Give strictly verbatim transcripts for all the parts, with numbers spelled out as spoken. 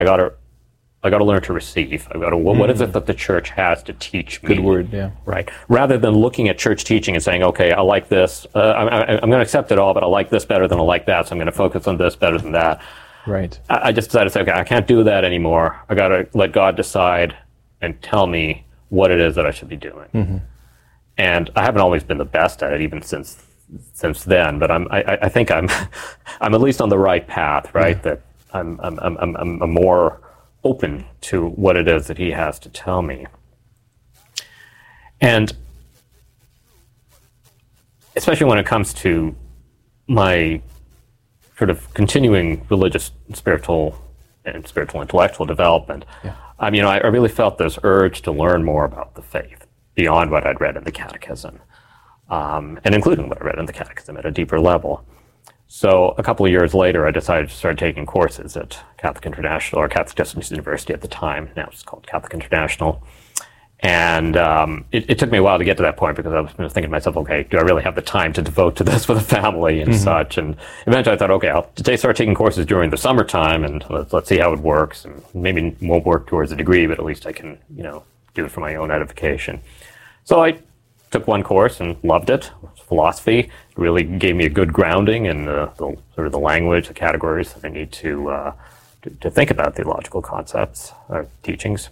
I got to I got to learn to receive. I got to what, Mm. what is it that the church has to teach me? Good word, yeah. Right. Rather than looking at church teaching and saying, okay, I like this. Uh, I, I, I'm going to accept it all, but I like this better than I like that, so I'm going to focus on this better than that. Right. I, I just decided to say, okay, I can't do that anymore. I got to let God decide and tell me what it is that I should be doing. Mm-hmm. And I haven't always been the best at it, even since since then. But I'm, I, I think I'm, I'm at least on the right path, right? Yeah. That I'm, I'm, I'm, I'm, I'm more open to what it is that he has to tell me. And especially when it comes to my sort of continuing religious, spiritual, and spiritual intellectual development, yeah. um, you know, I, I really felt this urge to learn more about the faith beyond what I'd read in the Catechism, um, and including what I read in the Catechism at a deeper level. So a couple of years later, I decided to start taking courses at Catholic International, or Catholic Jesuit University at the time. Now it's called Catholic International. And um, it, it took me a while to get to that point, because I was thinking to myself, okay, do I really have the time to devote to this with a family and mm-hmm. such? And eventually I thought, okay, I'll start taking courses during the summertime, and let's, let's see how it works. And maybe it won't work towards a degree, but at least I can, you know, do it for my own edification. So I took one course and loved it. It was philosophy. It really gave me a good grounding in the, the sort of the language, the categories that I need to, uh, to, to think about theological concepts or teachings.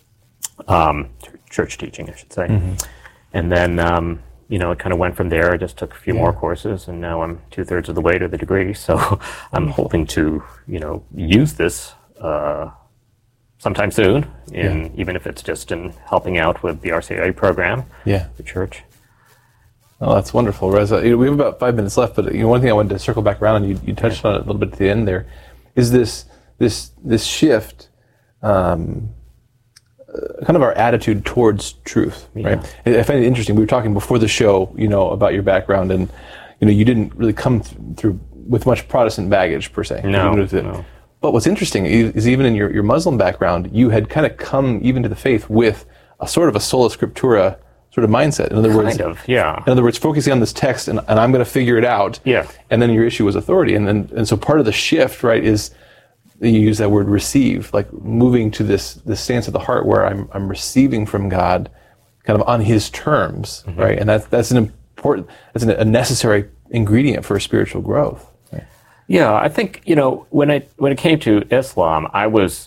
Um, church teaching, I should say. Mm-hmm. And then, um, you know, it kind of went from there. I just took a few yeah. more courses, and now I'm two-thirds of the way to the degree. So I'm hoping to, you know, use this uh, sometime soon, in, yeah. even if it's just in helping out with the R C I A program, yeah. the church. Oh, that's wonderful, Reza. We have about five minutes left, but you know, one thing I wanted to circle back around on, you, you touched yeah. on it a little bit at the end there, is this this this shift, um, uh, kind of our attitude towards truth, yeah. right? I find it interesting. We were talking before the show, you know, about your background, and you know, you didn't really come th- through with much Protestant baggage per se. No, no. But what's interesting is even in your, your Muslim background, you had kind of come even to the faith with a sort of a sola scriptura sort of mindset. In other kind words, of, yeah. In other words, focusing on this text, and, and I'm going to figure it out. Yeah. And then your issue was authority, and then and so part of the shift, right, is you use that word receive, like moving to this this stance of the heart where I'm I'm receiving from God, kind of on His terms, mm-hmm. right? And that's that's an important, that's a necessary ingredient for spiritual growth. Right? Yeah, I think, you know, when I when it came to Islam, I was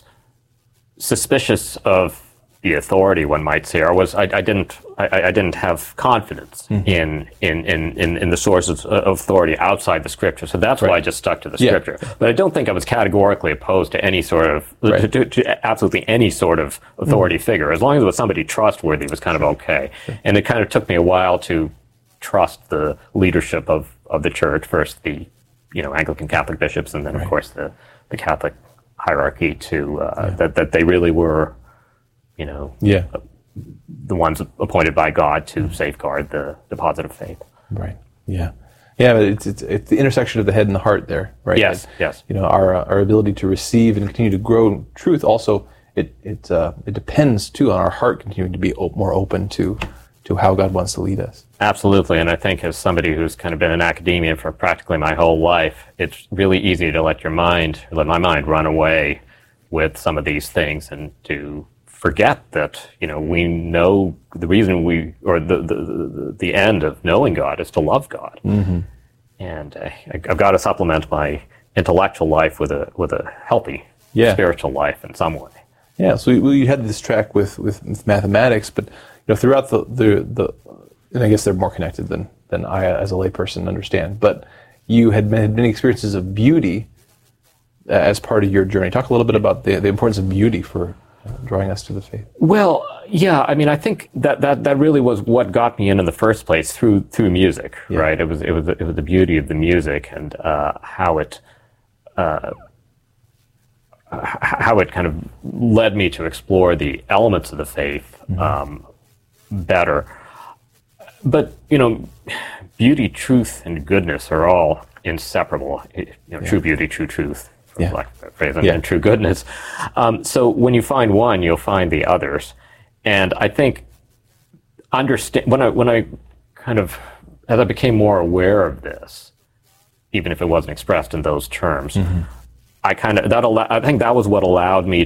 suspicious of the authority, one might say, or was I, I didn't I, I didn't have confidence mm-hmm. in, in, in, in the sources of authority outside the scripture. So that's right. why I just stuck to the scripture. Yeah. But I don't think I was categorically opposed to any sort of right. to, to, to absolutely any sort of authority mm-hmm. figure. As long as it was somebody trustworthy, it was kind of okay. Sure. And it kind of took me a while to trust the leadership of, of the church, first the you know Anglican Catholic bishops, and then right. of course the, the Catholic hierarchy, to uh, yeah. that that they really were you know, yeah. uh, the ones appointed by God to safeguard the deposit of faith. Right. Yeah. Yeah, but it's it's it's the intersection of the head and the heart there, right? Yes. And, yes. You know, our uh, our ability to receive and continue to grow in truth also it it uh, it depends too on our heart continuing to be op- more open to to how God wants to lead us. Absolutely, and I think as somebody who's kind of been in academia for practically my whole life, it's really easy to let your mind, let my mind run away with some of these things, and to forget that, you know, we know the reason we, or the the, the, the end of knowing God is to love God. Mm-hmm. And uh, I've got to supplement my intellectual life with a with a healthy yeah. spiritual life in some way. Yeah, so we, we had this track with, with, with mathematics, but you know, throughout the, the, the, and I guess they're more connected than, than I as a layperson understand, but you had, had many experiences of beauty as part of your journey. Talk a little bit about the, the importance of beauty for drawing us to the faith. Well, yeah, I mean, I think that, that, that really was what got me in in the first place, through through music, yeah. right? It was it was it was the beauty of the music, and uh, how it uh, how it kind of led me to explore the elements of the faith mm-hmm. um, better. But you know, beauty, truth, and goodness are all inseparable. You know, yeah. true beauty, true truth. Yeah. Like phrase, and, yeah. and true goodness. Um, so when you find one, you'll find the others. And I think understand when I when I kind of as I became more aware of this, even if it wasn't expressed in those terms, mm-hmm. I kind of that allow, I think that was what allowed me